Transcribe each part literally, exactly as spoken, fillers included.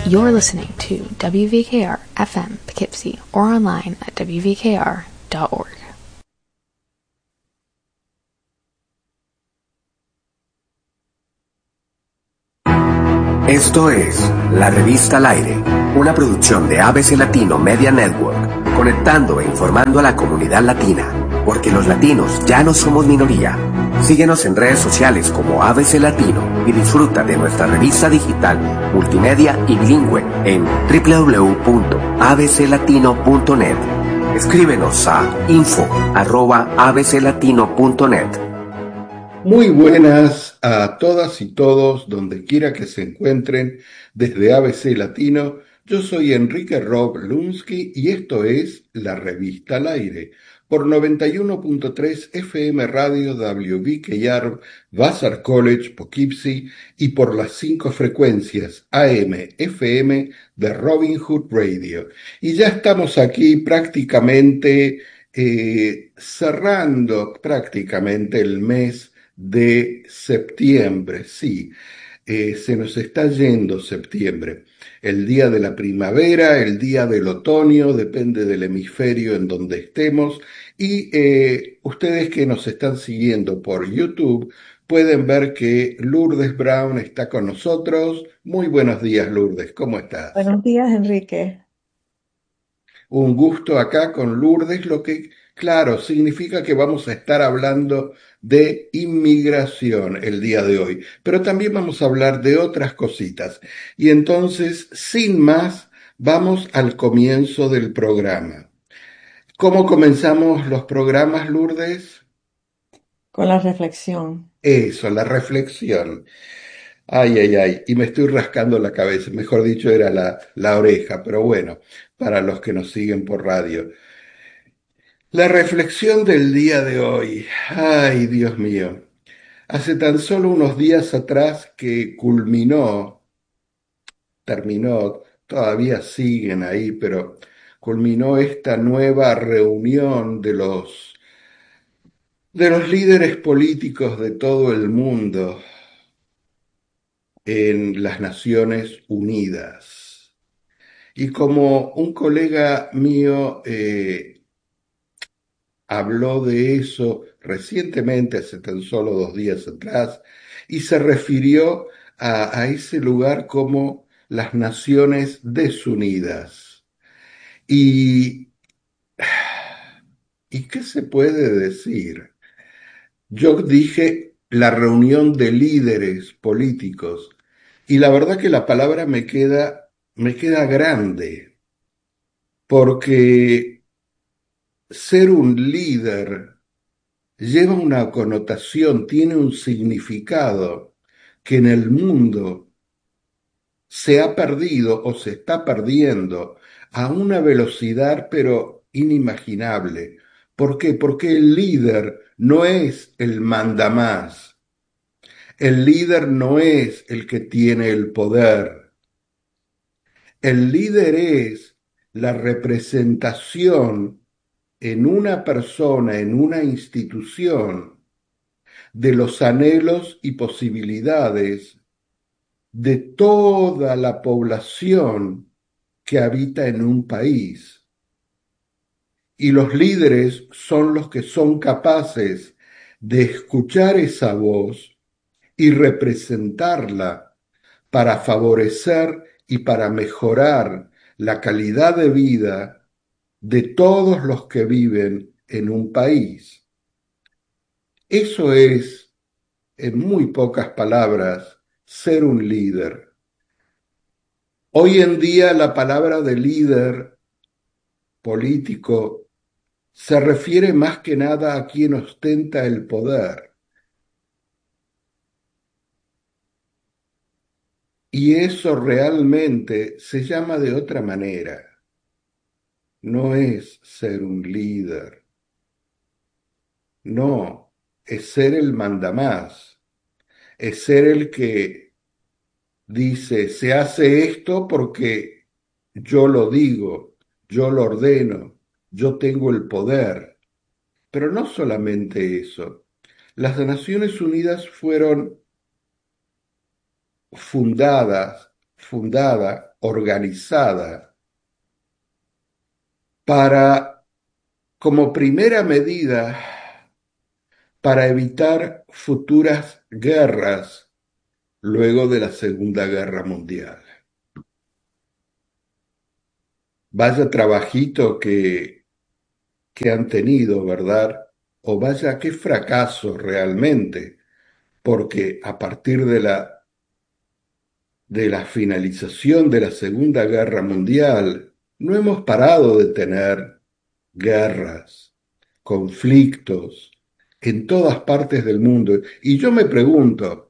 You're listening to W V K R F M Poughkeepsie or online at w v k r dot org. Esto es La Revista al Aire, una producción de A B C Latino Media Network, conectando e informando a la comunidad latina, porque los latinos ya no somos minoría. Síguenos en redes sociales como A B C Latino y disfruta de nuestra revista digital, multimedia y bilingüe en w w w punto a b c latino punto net. Escríbenos a info arroba a b c latino punto net. Muy buenas a todas y todos, donde quiera que se encuentren, desde A B C Latino. Yo soy Enrique Rob Lunsky y esto es La Revista al Aire, por noventa y uno punto tres F M Radio W V K R, Vassar College, Poughkeepsie, y por las cinco frecuencias A M, F M de Robin Hood Radio. Y ya estamos aquí prácticamente eh, cerrando prácticamente el mes de septiembre, sí, eh, se nos está yendo septiembre, el día de la primavera, el día del otoño, depende del hemisferio en donde estemos, y eh, ustedes que nos están siguiendo por YouTube pueden ver que Lourdes Brown está con nosotros. Muy buenos días, Lourdes, ¿cómo estás? Buenos días, Enrique. Un gusto acá con Lourdes, lo que, claro, significa que vamos a estar hablando de inmigración el día de hoy, pero también vamos a hablar de otras cositas. Y entonces, sin más, vamos al comienzo del programa. ¿Cómo comenzamos los programas, Lourdes? Con la reflexión. Eso, la reflexión. Ay, ay, ay, y me estoy rascando la cabeza, mejor dicho era la, la oreja, pero bueno, para los que nos siguen por radio. La reflexión del día de hoy, ay, Dios mío, hace tan solo unos días atrás que culminó, terminó, todavía siguen ahí, pero culminó esta nueva reunión de los, de los líderes políticos de todo el mundo en las Naciones Unidas. Y como un colega mío eh, habló de eso recientemente, hace tan solo dos días atrás, y se refirió a, a ese lugar como las Naciones Desunidas. Y, ¿y qué se puede decir? Yo dije la reunión de líderes políticos, y la verdad que la palabra me queda, me queda grande, porque ser un líder lleva una connotación, tiene un significado que en el mundo se ha perdido o se está perdiendo a una velocidad pero inimaginable. ¿Por qué? Porque el líder no es el mandamás. El líder no es el que tiene el poder. El líder es la representación en una persona, en una institución, de los anhelos y posibilidades de toda la población que habita en un país. Y los líderes son los que son capaces de escuchar esa voz y representarla para favorecer y para mejorar la calidad de vida de todos los que viven en un país. Eso es, en muy pocas palabras, ser un líder. Hoy en día la palabra de líder político se refiere más que nada a quien ostenta el poder. Y eso realmente se llama de otra manera. No es ser un líder. No, es ser el mandamás. Es ser el que dice, se hace esto porque yo lo digo, yo lo ordeno, yo tengo el poder. Pero no solamente eso. Las Naciones Unidas fueron fundadas, fundada, organizada, para, como primera medida, para evitar futuras guerras luego de la Segunda Guerra Mundial. Vaya trabajito que, que han tenido, ¿verdad? O vaya qué fracaso realmente, porque a partir de la, de la finalización de la Segunda Guerra Mundial, no hemos parado de tener guerras, conflictos en todas partes del mundo. Y yo me pregunto,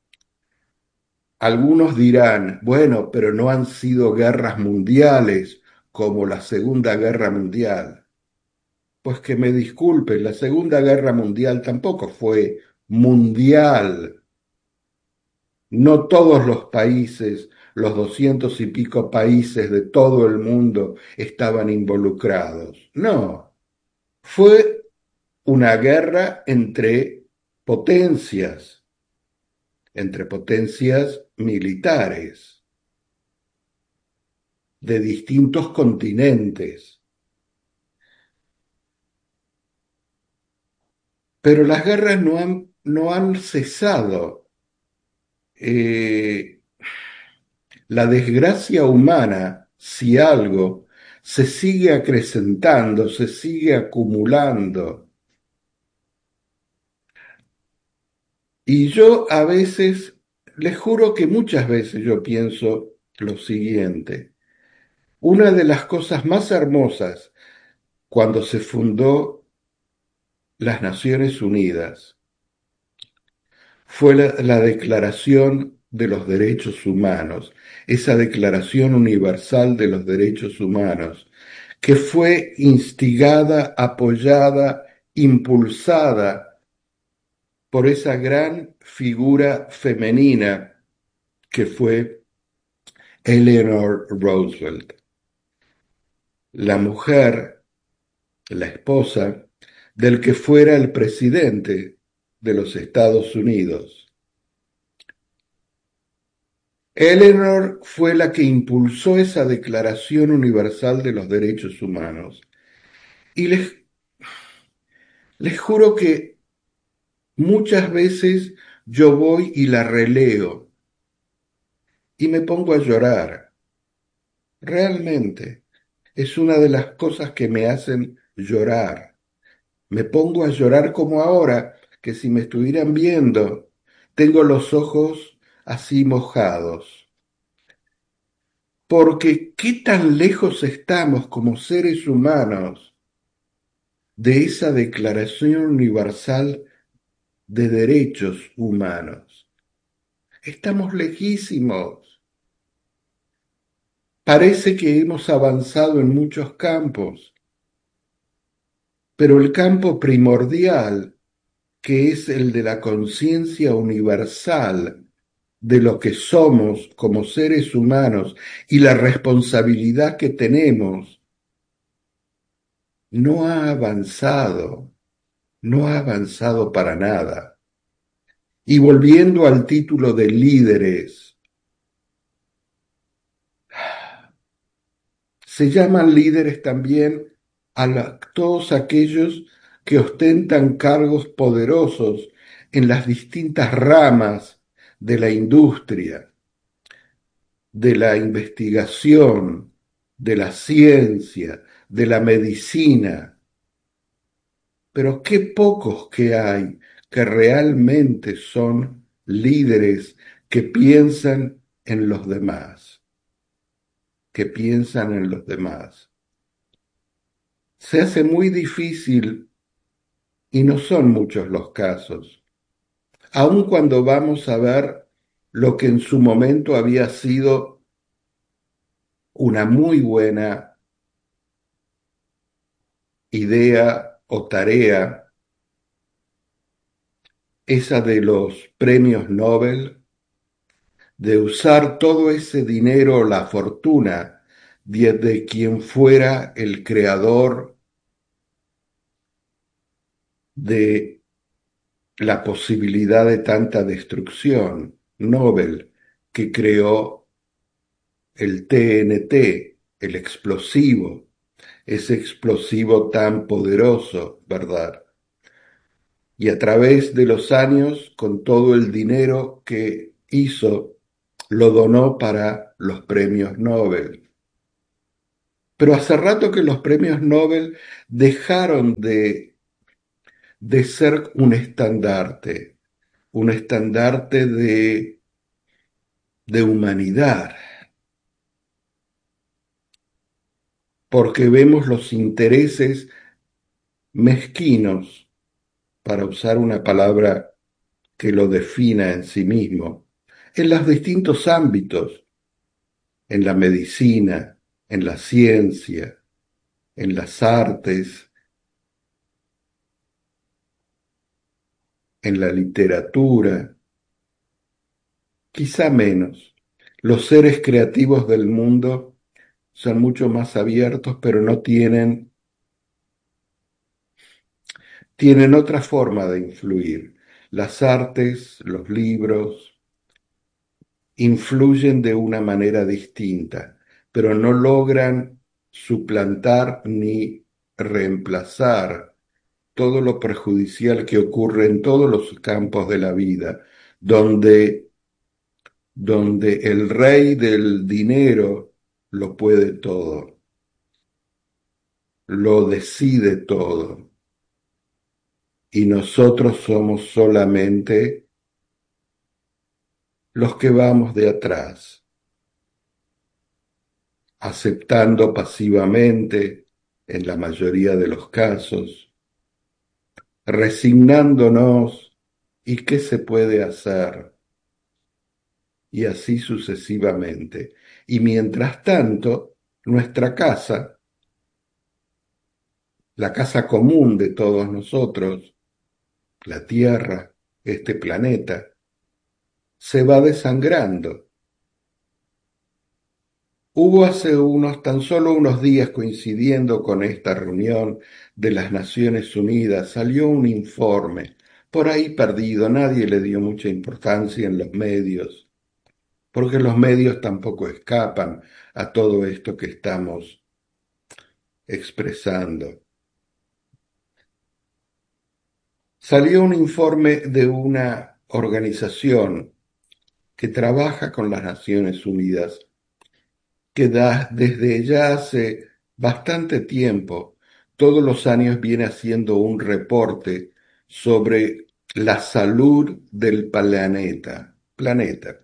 algunos dirán, bueno, pero no han sido guerras mundiales como la Segunda Guerra Mundial. Pues que me disculpen, la Segunda Guerra Mundial tampoco fue mundial. No todos los países, los doscientos y pico países de todo el mundo estaban involucrados. No, fue una guerra entre potencias, entre potencias militares de distintos continentes. Pero las guerras no han, no han cesado. Eh, la desgracia humana, si algo, se sigue acrecentando, se sigue acumulando. Y yo a veces, les juro que muchas veces yo pienso lo siguiente. Una de las cosas más hermosas cuando se fundó las Naciones Unidas fue la, la Declaración de los Derechos Humanos, esa Declaración Universal de los Derechos Humanos, que fue instigada, apoyada, impulsada por esa gran figura femenina que fue Eleanor Roosevelt, la mujer, la esposa del que fuera el presidente de los Estados Unidos. Eleanor fue la que impulsó esa Declaración Universal de los Derechos Humanos. Y les, les juro que muchas veces yo voy y la releo y me pongo a llorar. Realmente es una de las cosas que me hacen llorar. Me pongo a llorar como ahora, que si me estuvieran viendo, tengo los ojos así mojados. Porque qué tan lejos estamos como seres humanos de esa Declaración Universal de Derechos Humanos. Estamos lejísimos. Parece que hemos avanzado en muchos campos, pero el campo primordial, que es el de la conciencia universal de lo que somos como seres humanos y la responsabilidad que tenemos, no ha avanzado, no ha avanzado para nada. Y volviendo al título de líderes, se llaman líderes también a la, todos aquellos que ostentan cargos poderosos en las distintas ramas de la industria, de la investigación, de la ciencia, de la medicina. Pero qué pocos que hay que realmente son líderes que piensan en los demás, que piensan en los demás. Se hace muy difícil, y no son muchos los casos, aun cuando vamos a ver lo que en su momento había sido una muy buena idea o tarea, esa de los premios Nobel, de usar todo ese dinero, la fortuna de, de quien fuera el creador de la posibilidad de tanta destrucción, Nobel, que creó el T N T, el explosivo, ese explosivo tan poderoso, ¿verdad? Y a través de los años, con todo el dinero que hizo, lo donó para los premios Nobel. Pero hace rato que los premios Nobel dejaron de, de ser un estandarte, un estandarte de, de humanidad, porque vemos los intereses mezquinos, para usar una palabra que lo defina en sí mismo, en los distintos ámbitos, en la medicina, en la ciencia, en las artes, en la literatura, quizá menos. Los seres creativos del mundo son mucho más abiertos, pero no tienen, tienen otra forma de influir. Las artes, los libros, influyen de una manera distinta, pero no logran suplantar ni reemplazar todo lo perjudicial que ocurre en todos los campos de la vida, donde, donde el rey del dinero lo puede todo, lo decide todo, y nosotros somos solamente los que vamos de atrás, aceptando pasivamente, en la mayoría de los casos, resignándonos, ¿y qué se puede hacer? Y así sucesivamente. Y mientras tanto, nuestra casa, la casa común de todos nosotros, la Tierra, este planeta, se va desangrando. Hubo hace unos, tan solo unos días, coincidiendo con esta reunión de las Naciones Unidas, salió un informe, por ahí perdido, nadie le dio mucha importancia en los medios, porque los medios tampoco escapan a todo esto que estamos expresando. Salió un informe de una organización que trabaja con las Naciones Unidas, que da, desde ya hace bastante tiempo, todos los años viene haciendo un reporte sobre la salud del planeta, planeta.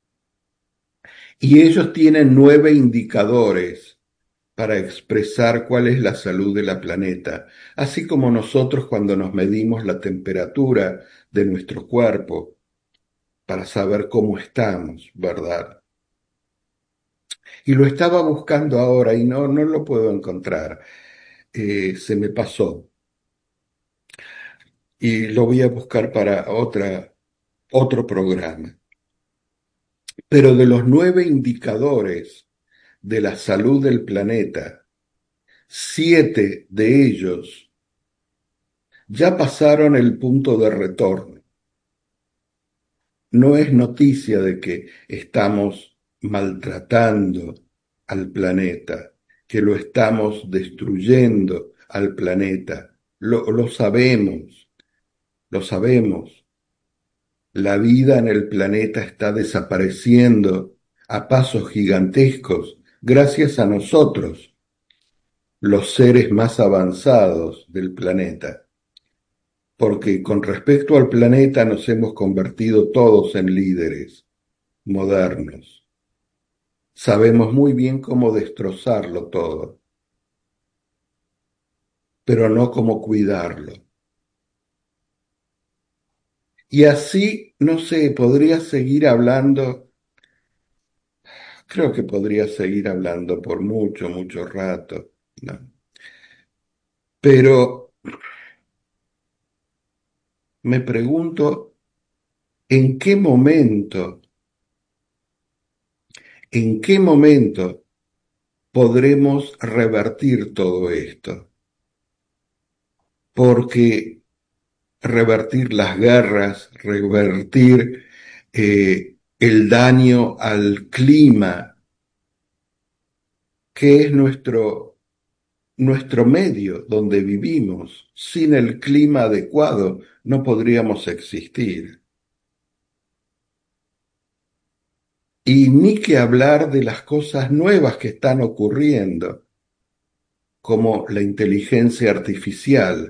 Y ellos tienen nueve indicadores para expresar cuál es la salud de la planeta, así como nosotros cuando nos medimos la temperatura de nuestro cuerpo para saber cómo estamos, ¿verdad? Y lo estaba buscando ahora y no, no lo puedo encontrar. Eh, se me pasó. Y lo voy a buscar para otra, otro programa. Pero de los nueve indicadores de la salud del planeta, siete de ellos ya pasaron el punto de retorno. No es noticia de que estamos maltratando al planeta, que lo estamos destruyendo al planeta. Lo, lo sabemos, lo sabemos. La vida en el planeta está desapareciendo a pasos gigantescos gracias a nosotros, los seres más avanzados del planeta. Porque con respecto al planeta nos hemos convertido todos en líderes modernos. Sabemos muy bien cómo destrozarlo todo, pero no cómo cuidarlo. Y así, no sé, podría seguir hablando, creo que podría seguir hablando por mucho, mucho rato, ¿no? Pero me pregunto, ¿en qué momento, en qué momento podremos revertir todo esto? Porque revertir las guerras, revertir eh, el daño al clima, que es nuestro, nuestro medio donde vivimos. Sin el clima adecuado no podríamos existir. Y ni que hablar de las cosas nuevas que están ocurriendo, como la inteligencia artificial,